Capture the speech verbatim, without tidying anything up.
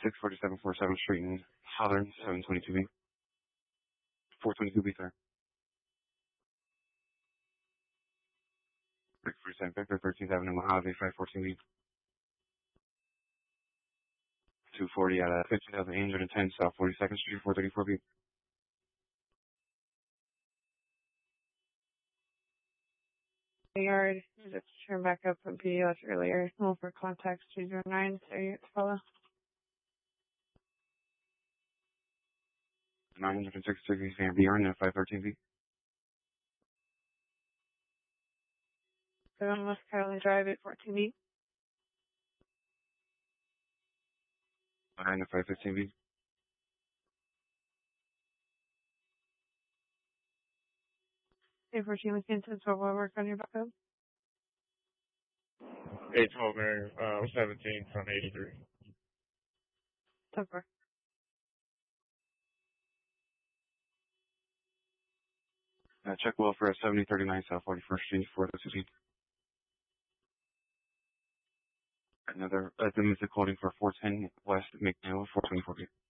six forty-seven forty-seven Street in Holland, seven twenty-two B. four twenty-two B, sir. six forty-seven Victor, thirteenth Avenue, Mojave, five fourteen B. two forty at uh, fifteen thousand eight hundred ten South forty-second Street, four thirty-four B. Yard, just turn back up from P D L earlier. Hold for contact two zero nine, so you follow. nine hundred sixty-six East Van Buren at five thirteen B. seven West Carolina Drive, eight fourteen B. nine at five fifteen B. eight fourteen Wisconsin, so we'll work on your backup. eight twelve Mary, uh, seventeen from eighty-three. ten four. Uh, check welfare at seventy thirty-nine South forty-first Street, four thirty-two B. Another, uh, domestic holding for four ten West McNeil, four twenty-four B.